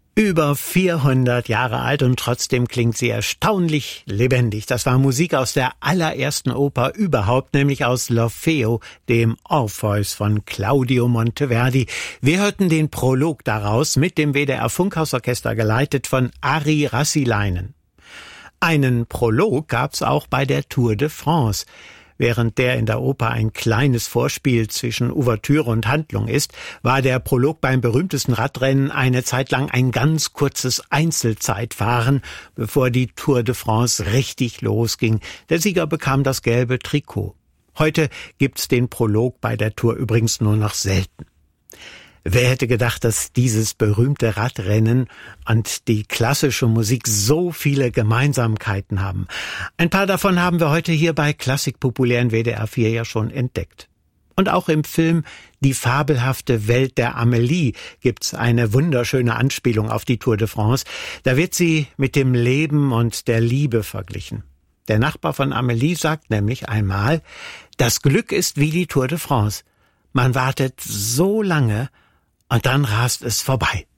Über 400 Jahre alt und trotzdem klingt sie erstaunlich lebendig. Das war Musik aus der allerersten Oper überhaupt, nämlich aus L'Orfeo, dem Orpheus von Claudio Monteverdi. Wir hörten den Prolog daraus mit dem WDR Funkhausorchester geleitet von Ari Rassilainen. Einen Prolog gab's auch bei der Tour de France. Während der in der Oper ein kleines Vorspiel zwischen Ouvertüre und Handlung ist, war der Prolog beim berühmtesten Radrennen eine Zeit lang ein ganz kurzes Einzelzeitfahren, bevor die Tour de France richtig losging. Der Sieger bekam das gelbe Trikot. Heute gibt's den Prolog bei der Tour übrigens nur noch selten. Wer hätte gedacht, dass dieses berühmte Radrennen und die klassische Musik so viele Gemeinsamkeiten haben? Ein paar davon haben wir heute hier bei Klassik populär in WDR 4 ja schon entdeckt. Und auch im Film Die fabelhafte Welt der Amelie gibt's eine wunderschöne Anspielung auf die Tour de France. Da wird sie mit dem Leben und der Liebe verglichen. Der Nachbar von Amelie sagt nämlich einmal, das Glück ist wie die Tour de France. Man wartet so lange, und dann rast es vorbei.